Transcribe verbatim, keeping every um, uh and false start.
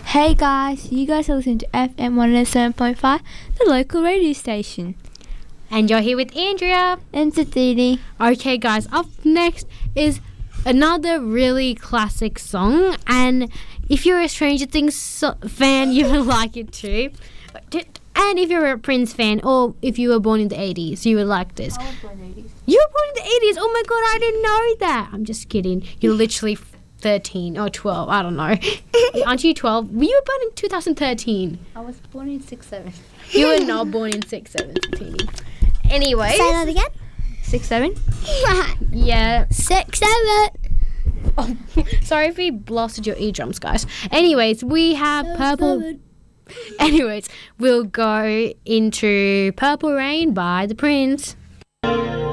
Hey guys, you guys are listening to F M one oh seven point five, the local radio station. And you're here with Andrea. And Sathini. Okay guys, up next is another really classic song. And if you're a Stranger Things so- fan, you will like it too. And if you're a Prince fan, or if you were born in the eighties, you would like this. I was born in the eighties. You were born in the eighties? Oh my god, I didn't know that. I'm just kidding. You're literally thirteen or twelve. I don't know. Aren't you twelve? Were you born in two thousand thirteen? I was born in six seven. You were not born in six seven, Satini. Anyways. Say that again. six seven? Yeah. Six, seven. Oh, sorry if we blasted your eardrums, guys. Anyways, we have Purple... Seven. Anyways, we'll go into Purple Rain by The Prince.